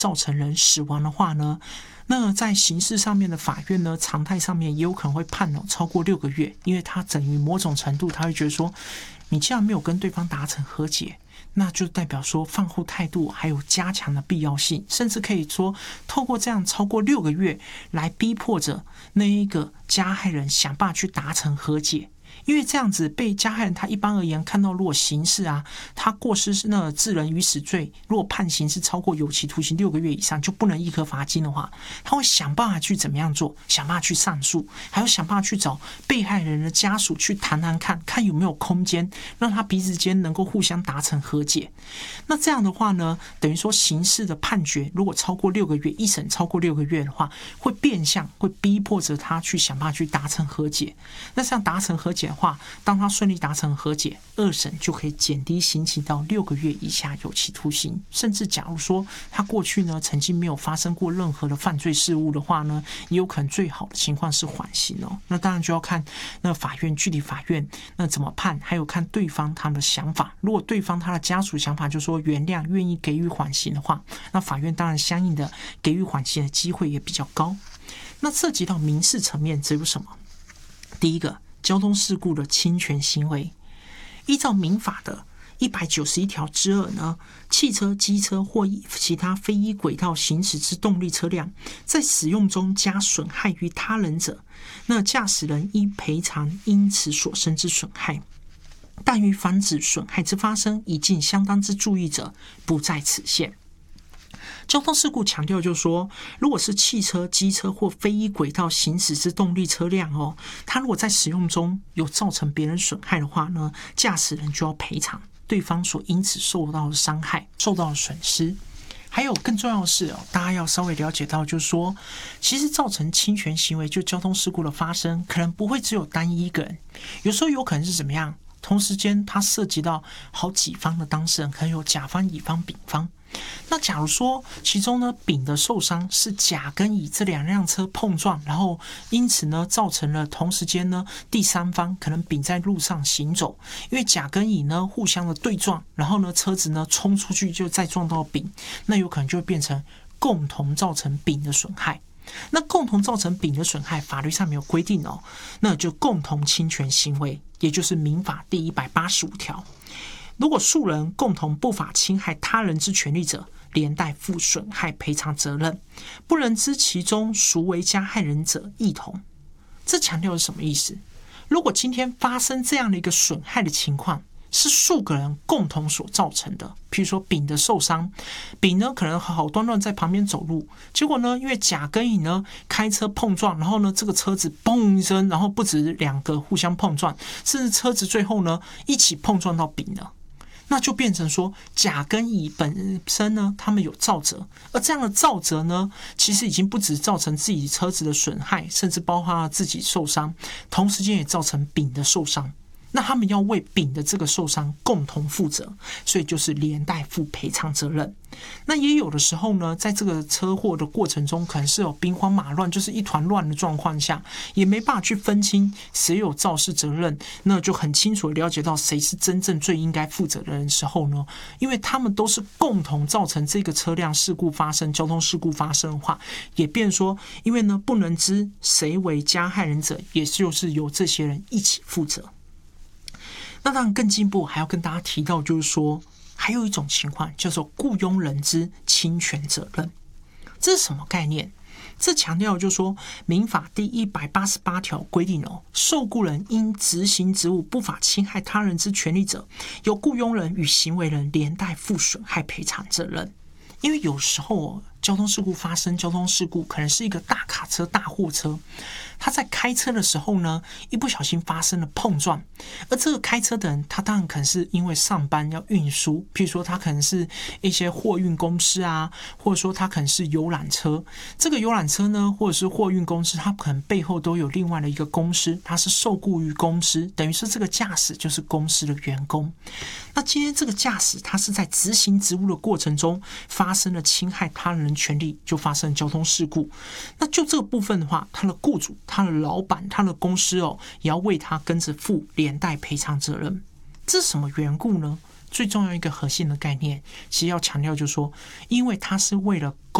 造成人死亡的话呢，那在刑事上面的法院呢，常态上面也有可能会判超过6个月，因为他等于某种程度他会觉得说，你既然没有跟对方达成和解，那就代表说放后态度还有加强的必要性，甚至可以说透过这样超过6个月来逼迫着那一个加害人想办法去达成和解。因为这样子被加害人他一般而言看到，如果刑事他过失是那致人于死罪，如果判刑是超过有期徒刑6个月以上就不能易科罚金的话，他会想办法去怎么样做，想办法去上诉，还有想办法去找被害人的家属去谈谈看有没有空间让他彼此间能够互相达成和解。那这样的话呢，等于说刑事的判决如果超过6个月，一审超过6个月的话，会变相会逼迫着他去想办法去达成和解。那这样达成和解的话，当他顺利达成和解，2审就可以减低刑期到6个月以下有期徒刑，甚至假如说他过去呢曾经没有发生过任何的犯罪事务的话呢，也有可能最好的情况是缓刑哦。那当然就要看那法院具体法院那怎么判，还有看对方他们的想法。如果对方他的家属想法就说原谅，愿意给予缓刑的话，那法院当然相应的给予缓刑的机会也比较高。那涉及到民事层面则有什么？第一个，交通事故的侵权行为，依照民法的191条之2呢，汽车、机车或其他非依轨道行驶之动力车辆，在使用中加损害于他人者，那驾驶人应赔偿因此所生之损害，但于防止损害之发生已尽相当之注意者，不在此限。交通事故强调就是说，如果是汽车、机车或非依轨道行驶之动力车辆它如果在使用中有造成别人损害的话呢，驾驶人就要赔偿对方所因此受到的伤害、受到的损失。还有更重要的是大家要稍微了解到，就是说，其实造成侵权行为，就交通事故的发生，可能不会只有单一一个人，有时候有可能是怎么样？同时间，它涉及到好几方的当事人，可能有甲方、乙方、丙方。那假如说其中呢，丙的受伤是甲跟乙这2辆车碰撞，然后因此呢造成了同时间呢第三方可能丙在路上行走，因为甲跟乙呢互相的对撞，然后呢车子呢冲出去就再撞到丙，那有可能就会变成共同造成丙的损害。那共同造成丙的损害，法律上没有规定那就共同侵权行为，也就是民法第185条。如果数人共同不法侵害他人之权利者，连带负损害赔偿责任，不能知其中孰为加害人者一同。这强调是什么意思？如果今天发生这样的一个损害的情况，是数个人共同所造成的，譬如说丙的受伤，丙呢可能好端端在旁边走路，结果呢因为甲跟乙呢开车碰撞，然后呢这个车子嘣一声，然后不止2个互相碰撞，甚至车子最后呢一起碰撞到丙了，那就变成说甲跟乙本身呢他们有肇责，而这样的肇责呢其实已经不止造成自己车子的损害，甚至包括自己受伤，同时间也造成丙的受伤，那他们要为丙的这个受伤共同负责，所以就是连带负赔偿责任。那也有的时候呢，在这个车祸的过程中，可能是有兵荒马乱，就是一团乱的状况下，也没办法去分清谁有肇事责任，那就很清楚了解到谁是真正最应该负责的人的时候呢，因为他们都是共同造成这个车辆事故发生、交通事故发生的话，也变说，因为呢不能知谁为加害人者，也就是由这些人一起负责。那当然更进一步还要跟大家提到，就是说还有一种情况叫做雇佣人之侵权责任。这是什么概念？这强调就是说民法第188条规定受雇人因执行职务不法侵害他人之权利者，由雇佣人与行为人连带负损害赔偿责任。因为有时候交通事故发生，交通事故可能是一个大卡车、大货车，他在开车的时候呢，一不小心发生了碰撞，而这个开车的人，他当然可能是因为上班要运输，譬如说他可能是一些货运公司或者说他可能是游览车，这个游览车呢，或者是货运公司，他可能背后都有另外的一个公司，他是受雇于公司，等于是这个驾驶就是公司的员工。那今天这个驾驶他是在执行职务的过程中发生了侵害他人权利，就发生了交通事故。那就这个部分的话，他的雇主、他的老板、他的公司也要为他跟着负连带赔偿责任。这是什么缘故呢？ 最重要一个核心的概念，其实要强调就是说，因为它是为了